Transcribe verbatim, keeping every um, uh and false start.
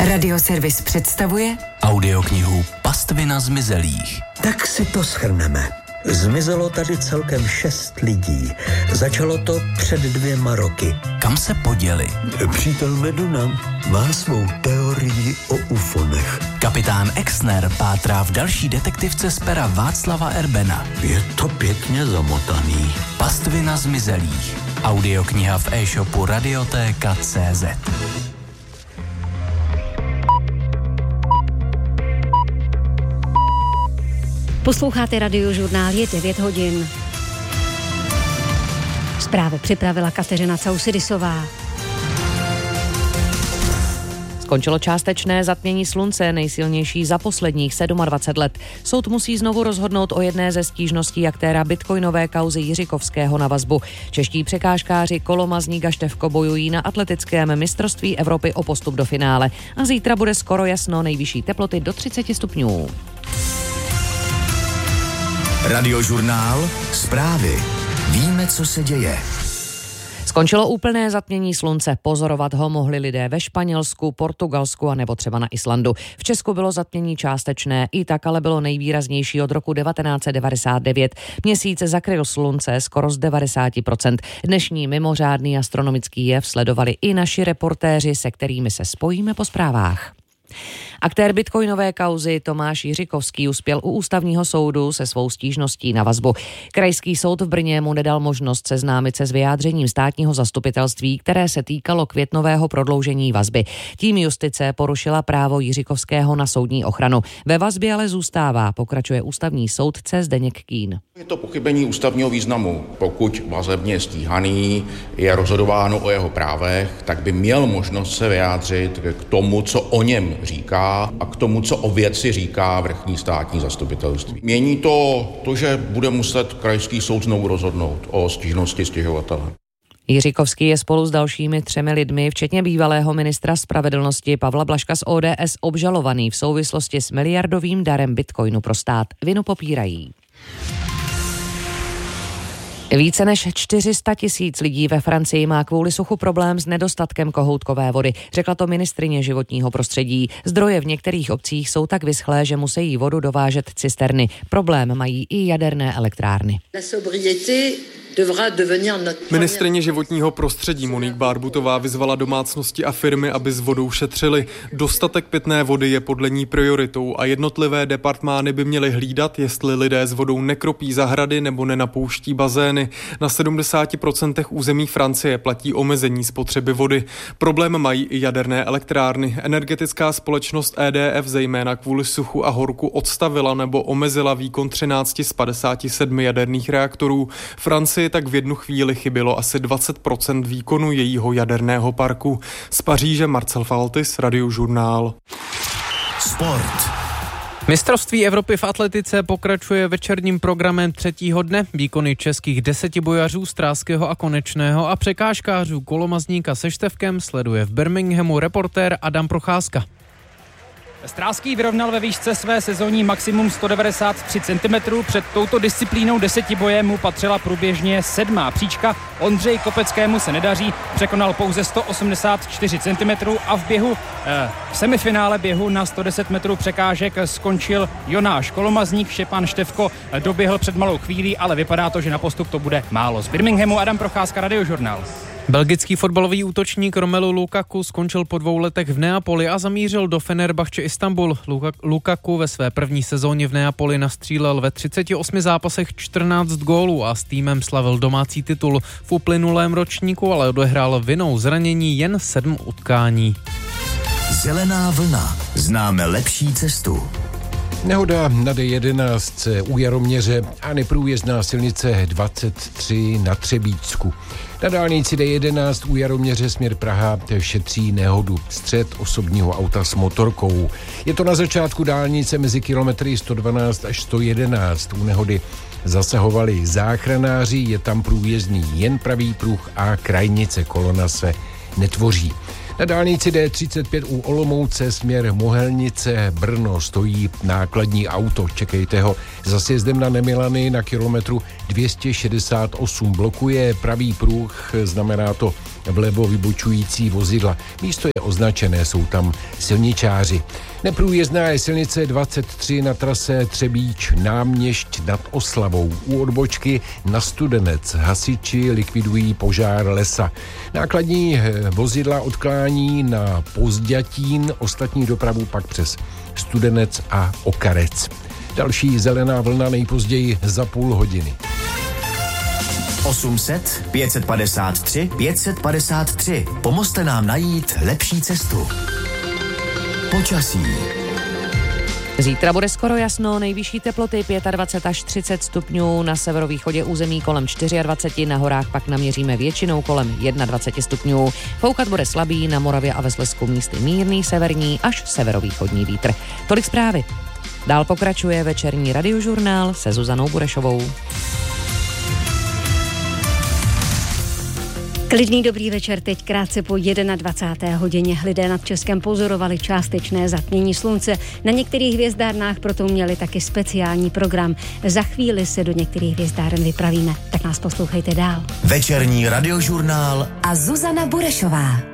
Radioservis představuje audioknihu Pastvina zmizelých. Tak si to shrneme. Zmizelo tady celkem šest lidí. Začalo to před dvěma roky. Kam se poděli? Přítel Meduna má svou teorii o ufonech. Kapitán Exner pátrá v další detektivce z pera Václava Erbena. Je to pěkně zamotaný. Pastvina zmizelých. Audiokniha v e-shopu radioteka tečka cé zet. Posloucháte Radiožurnál, je devět hodin. Zprávu připravila Kateřina Causidisová. Skončilo částečné zatmění slunce, nejsilnější za posledních dvacet sedm let. Soud musí znovu rozhodnout o jedné ze stížností aktéra bitcoinové kauzy Jiříkovského na vazbu. Čeští překážkáři Kolomazník a Štefko bojují na atletickém mistrovství Evropy o postup do finále. A zítra bude skoro jasno, nejvyšší teploty do třicet stupňů. Radiožurnál, zprávy. Víme, co se děje. Skončilo úplné zatmění slunce. Pozorovat ho mohli lidé ve Španělsku, Portugalsku a nebo třeba na Islandu. V Česku bylo zatmění částečné, i tak ale bylo nejvýraznější od roku devatenáct set devadesát devět. Měsíc zakryl slunce skoro z devadesát procent. Dnešní mimořádný astronomický jev sledovali i naši reportéři, se kterými se spojíme po zprávách. Aktér bitcoinové kauzy Tomáš Jiříkovský uspěl u ústavního soudu se svou stížností na vazbu. Krajský soud v Brně mu nedal možnost seznámit se s vyjádřením státního zastupitelství, které se týkalo květnového prodloužení vazby. Tím justice porušila právo Jiříkovského na soudní ochranu. Ve vazbě ale zůstává, pokračuje ústavní soudce Zdeněk Kín. Je to pochybení ústavního významu. Pokud vazebně stíhaný je rozhodováno o jeho právech, tak by měl možnost se vyjádřit k tomu, co o něm říká, a k tomu, co o věci říká vrchní státní zastupitelství. Mění to to, že bude muset krajský soud znovu rozhodnout o stížnosti stěžovatele. Jiříkovský je spolu s dalšími třemi lidmi, včetně bývalého ministra spravedlnosti Pavla Blažka z O D S, obžalovaný v souvislosti s miliardovým darem bitcoinu pro stát. Vinu popírají. Více než čtyři sta tisíc lidí ve Francii má kvůli suchu problém s nedostatkem kohoutkové vody, řekla to ministryně životního prostředí. Zdroje v některých obcích jsou tak vyschlé, že musí vodu dovážet cisterny. Problém mají i jaderné elektrárny. Ministryně životního prostředí Monique Barbutová vyzvala domácnosti a firmy, aby s vodou šetřili. Dostatek pitné vody je podle ní prioritou a jednotlivé departmány by měly hlídat, jestli lidé s vodou nekropí zahrady nebo nenapouští bazény. Na sedmdesáti procentech území Francie platí omezení spotřeby vody. Problém mají i jaderné elektrárny. Energetická společnost E D F zejména kvůli suchu a horku odstavila nebo omezila výkon třináct z padesáti sedmi jaderných reaktorů. Francie tak v jednu chvíli chybělo asi dvacet procent výkonu jejího jaderného parku. Z Paříže Marcel Faltis, Radiožurnál. Sport. Mistrovství Evropy v atletice pokračuje večerním programem třetího dne. Výkony českých desetibojařů Stráského a Konečného a překážkářů Kolomazníka se Štefkem sleduje v Birminghamu reportér Adam Procházka. Stráský vyrovnal ve výšce své sezónní maximum sto devadesát tři centimetrů. Před touto disciplínou desetiboje mu patřila průběžně sedmá příčka. Ondřej Kopeckému se nedaří, překonal pouze sto osmdesát čtyři centimetrů a v běhu eh, v semifinále běhu na sto deset metrů překážek skončil Jonáš Kolomazník. Štěpán Štefko doběhl před malou chvílí, ale vypadá to, že na postup to bude málo. Z Birminghamu Adam Procházka, Radiožurnál. Belgický fotbalový útočník Romelu Lukaku skončil po dvou letech v Neapoli a zamířil do Fenerbahče Istanbul. Lukaku ve své první sezóně v Neapoli nastřílel ve třiceti osmi zápasech čtrnáct gólů a s týmem slavil domácí titul. V uplynulém ročníku ale odehrál vinou zranění jen sedm utkání. Zelená vlna. Známe lepší cestu. Nehoda na D jedenáct u Jaroměře a neprůjezdná silnice dvacet tři na Třebíčsku. Na dálnici D jedenáct u Jaroměře směr Praha šetří nehodu. Střet osobního auta s motorkou. Je to na začátku dálnice mezi kilometry sto dvanáct až sto jedenáct. U nehody zasahovali záchranáři, je tam průjezdný jen pravý pruh a krajnice, kolona se netvoří. Na dálnici D třicet pět u Olomouce směr Mohelnice Brno stojí nákladní auto. Čekejte ho za sjezdem na Nemilany na kilometru dvě stě šedesát osm. Blokuje pravý pruh, znamená to vlevo vybočující vozidla. Místo je označené, jsou tam silničáři. Neprůjezdná je silnice dvacet tři na trase Třebíč Náměšť nad Oslavou. U odbočky na Studenec hasiči likvidují požár lesa. Nákladní vozidla odklání na Pozdětín, ostatní dopravu pak přes Studenec a Okarec. Další zelená vlna nejpozději za půl hodiny. osm set, pět set padesát tři, pět set padesát tři. Pomozte nám najít lepší cestu. Počasí. Zítra bude skoro jasno, nejvyšší teploty dvacet pět až třicet stupňů, na severovýchodě území kolem dvacet čtyři, na horách pak naměříme většinou kolem dvacet jedna stupňů. Foukat bude slabý, na Moravě a ve Slezsku místy mírný severní až severovýchodní vítr. Tolik zprávy. Dál pokračuje večerní radiožurnál se Zuzanou Burešovou. Klidný dobrý večer, teď krátce po dvacáté jedné hodině. Lidé nad Českem pozorovali částečné zatmění slunce. Na některých hvězdárnách proto měli taky speciální program. Za chvíli se do některých hvězdáren vypravíme, tak nás poslouchejte dál. Večerní radiožurnál a Zuzana Burešová.